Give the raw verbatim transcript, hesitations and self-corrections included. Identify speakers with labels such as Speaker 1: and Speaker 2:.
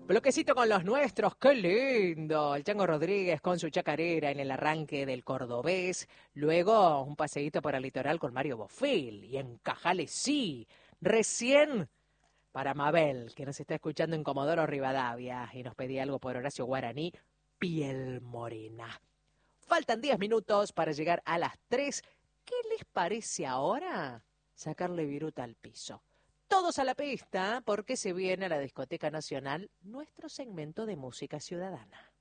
Speaker 1: Bloquecito con los nuestros, qué lindo. El Chango Rodríguez con su chacarera en el arranque del cordobés. Luego un paseíto por el litoral con Mario Bofil. Y en Cajales sí. Recién para Mabel, que nos está escuchando en Comodoro Rivadavia y nos pedía algo por Horacio Guaraní, Piel Morena. Faltan diez minutos para llegar a las tres. ¿Qué les parece ahora sacarle viruta al piso? Todos a la pista, porque se viene a la Discoteca Nacional nuestro segmento de música ciudadana.